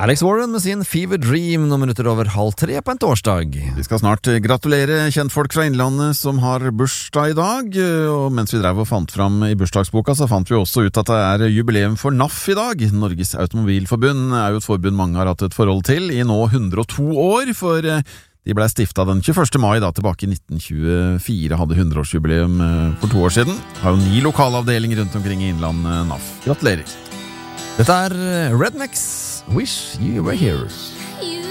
Alex Warren med sin Fever Dream noen minutter over 2:30 på en torsdag. Vi skal snart gratulere kjentfolk fra Innlandet som har bursdag i dag, og mens vi drev og fant fram i bursdagsboka, så fant vi også ut at det er jubileum for NAF i dag. Norges Automobilforbund er jo et forbund mange har hatt et forhold til i nå 102 år, for de ble stiftet den 21. mai da, tilbake i 1924, hadde 100-årsjubileum for 2 år siden. Har jo 9 lokalavdelinger rundt omkring i Innlandet NAF. Gratulerer. Dette er Rednecks Wish You Were Here.